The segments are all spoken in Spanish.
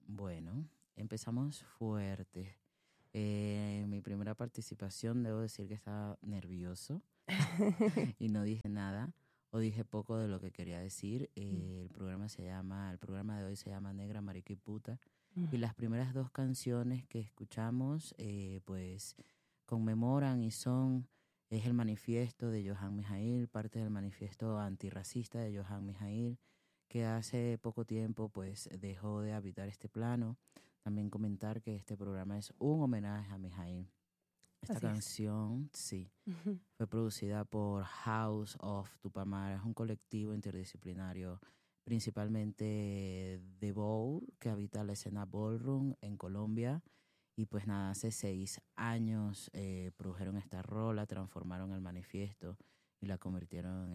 Bueno, empezamos fuerte. Mi primera participación, debo decir que estaba nervioso y no dije nada o dije poco de lo que quería decir. El programa de hoy se llama Negra, Marica y Puta. Y las primeras dos canciones que escuchamos, pues conmemoran y es el manifiesto de Johan Mijail, parte del manifiesto antirracista de Johan Mijail, que hace poco tiempo pues dejó de habitar este plano. También comentar que este programa es un homenaje a Mijail. Esta Así es. canción, sí, Ujú. fue producida por House of Tupamara, es un colectivo interdisciplinario, principalmente de Bow, que habita la escena ballroom en Colombia. Y pues nada, hace 6 años produjeron esta rola, transformaron el manifiesto y la convirtieron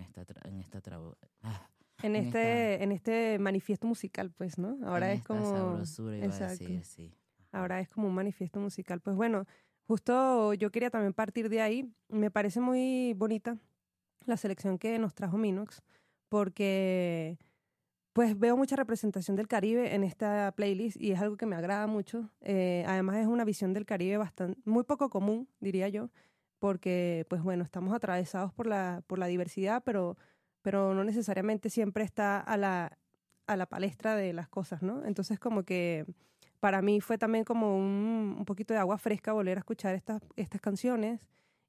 En en esta, este, en este manifiesto musical, pues, ¿no? en Ahora es esta como, sabrosura, iba a exacto, decir, sí. Ajá. ahora es como un manifiesto musical. Pues bueno, justo yo quería también partir de ahí. Me parece muy bonita la selección que nos trajo Minox, porque pues veo mucha representación del Caribe en esta playlist y es algo que me agrada mucho. Además es una visión del Caribe bastante, muy poco común, diría yo, porque pues bueno, estamos atravesados por la diversidad, pero no necesariamente siempre está a la palestra de las cosas, ¿no? Entonces como que para mí fue también como un poquito de agua fresca volver a escuchar estas canciones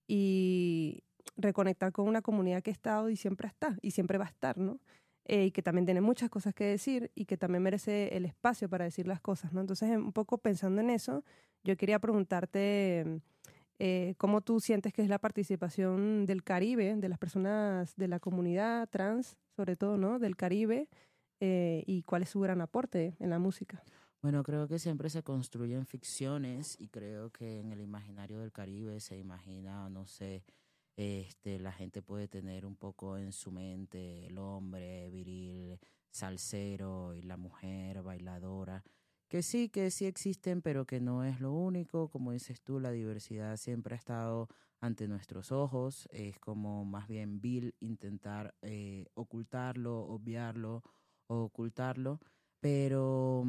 y reconectar con una comunidad que ha estado y siempre está y siempre va a estar, ¿no? Y que también tiene muchas cosas que decir y que también merece el espacio para decir las cosas, ¿no? Entonces, un poco pensando en eso, yo quería preguntarte cómo tú sientes que es la participación del Caribe, de las personas de la comunidad trans, sobre todo, ¿no? Del Caribe, y cuál es su gran aporte en la música. Bueno, creo que siempre se construyen ficciones y creo que en el imaginario del Caribe se imagina, no sé, la gente puede tener un poco en su mente el hombre viril, salsero y la mujer bailadora, que sí existen, pero que no es lo único. Como dices tú, la diversidad siempre ha estado ante nuestros ojos. Es como más bien vil intentar ocultarlo, obviarlo o ocultarlo. Pero,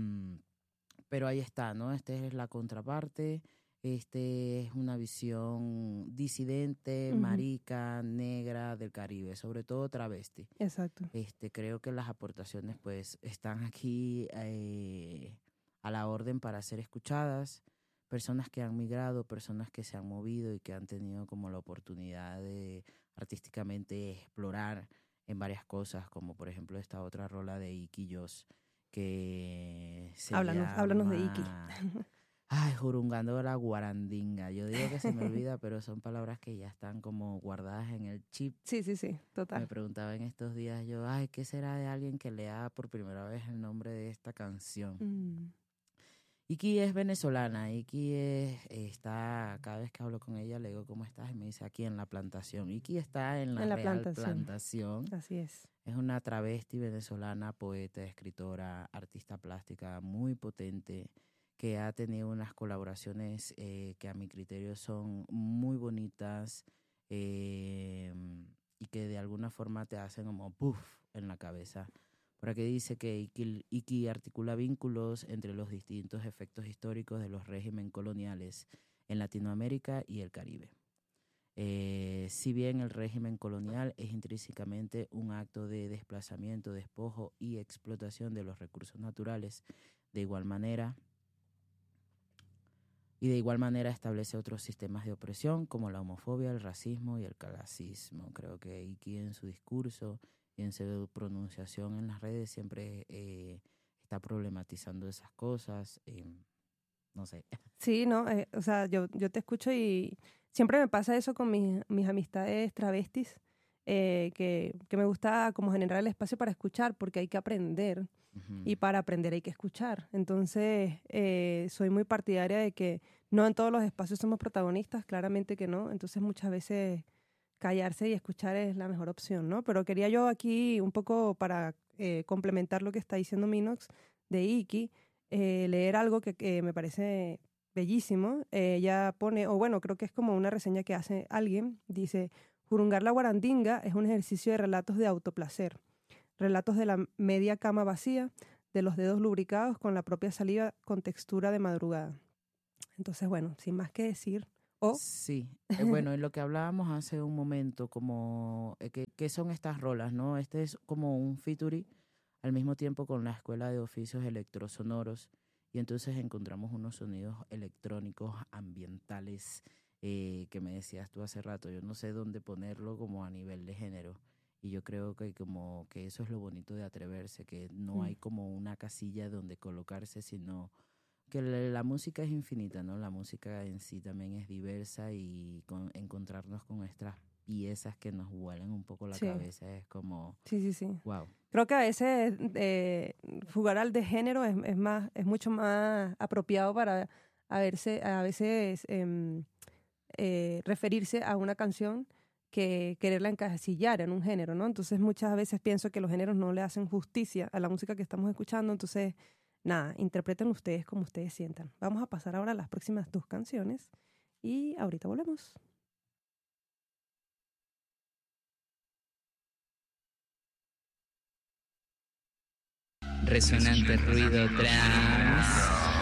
pero ahí está, ¿no? Esta es la contraparte. Este es una visión disidente, Ujú. marica, negra del Caribe, sobre todo travesti. Exacto. Creo que las aportaciones pues están aquí a la orden para ser escuchadas. Personas que han migrado, personas que se han movido y que han tenido como la oportunidad de artísticamente explorar en varias cosas, como por ejemplo esta otra rola de Iki Joss que se Háblanos de Iki. llama Jurungando la Guarandinga. Yo digo que se me olvida, pero son palabras que ya están como guardadas en el chip. Sí, sí, sí, Me total. preguntaba en estos días yo, ¿qué será de alguien que lea por primera vez el nombre de esta canción? Mm. Iki es venezolana. Está, cada vez que hablo con ella le digo, ¿cómo estás? Y me dice, aquí en la plantación. Iki está en la En la Real plantación, Plantación. así es. Es una travesti venezolana, poeta, escritora, artista plástica muy potente, que ha tenido unas colaboraciones que a mi criterio son muy bonitas eh, y que de alguna forma te hacen como puff en la cabeza. Por aquí dice que Iki articula vínculos entre los distintos efectos históricos de los regímenes coloniales en Latinoamérica y el Caribe. Si bien el régimen colonial es intrínsecamente un acto de desplazamiento, despojo y explotación de los recursos naturales, de igual manera, de igual manera establece otros sistemas de opresión como la homofobia, el racismo y el clasismo. Creo que Iki en su discurso y en su pronunciación en las redes siempre está problematizando esas cosas. No sé. Sí, no, o sea, yo te escucho y siempre me pasa eso con mis amistades travestis, que me gusta como generar el espacio para escuchar, porque hay que aprender Ujú. y para aprender hay que escuchar. Entonces, soy muy partidaria de que no en todos los espacios somos protagonistas, claramente que no. Entonces, muchas veces callarse y escuchar es la mejor opción, ¿no? Pero quería yo aquí un poco para complementar lo que está diciendo Minox de Iki, leer algo que me parece bellísimo. Ella pone, o bueno, creo que es como una reseña que hace alguien, dice, Jurungar la guarandinga es un ejercicio de relatos de autoplacer, relatos de la media cama vacía, de los dedos lubricados con la propia saliva con textura de madrugada. Entonces, bueno, sin más que decir. Sí, bueno, en lo que hablábamos hace un momento, como ¿qué son estas rolas, no? Este es como un featuring al mismo tiempo con la Escuela de Oficios Electrosonoros y entonces encontramos unos sonidos electrónicos ambientales que me decías tú hace rato. Yo no sé dónde ponerlo como a nivel de género y yo creo que como que eso es lo bonito de atreverse, que no hay como una casilla donde colocarse, sino que la música es infinita, ¿no? La música en sí también es diversa y encontrarnos con nuestras piezas que nos vuelan un poco la Sí. cabeza es como, Sí. wow. Creo que a veces jugar al de género es mucho más apropiado para a veces referirse a una canción que quererla encasillar en un género, ¿no? Entonces muchas veces pienso que los géneros no le hacen justicia a la música que estamos escuchando, entonces nada, interpreten ustedes como ustedes sientan. Vamos a pasar ahora a las próximas 2 canciones y ahorita volvemos. Resonante ruido trans.